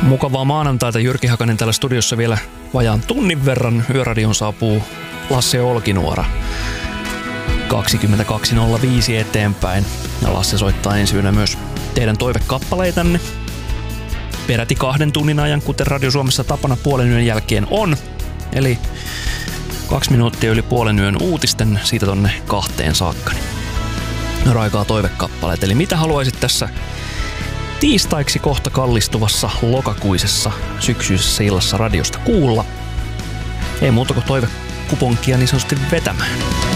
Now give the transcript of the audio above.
Mukavaa maanantaita, Jyrki Hakanen täällä studiossa vielä vajaan tunnin verran. Yöradion saapuu Lasse Olkinuora 22.05 eteenpäin. Ja Lasse soittaa ensi yönä myös teidän toivekappaleitanne. Peräti 2 tunnin ajan, kuten Radio Suomessa tapana puolen yön jälkeen on. Eli 2 minuuttia yli puolen yön uutisten siitä tonne 2 saakka. Raikaa toivekappaleet. Eli mitä haluaisit tässä tiistaiksi kohta kallistuvassa lokakuisessa syksyisessä illassa radiosta kuulla? Ei muuta kuin toivekuponkia niin sanotusti vetämään.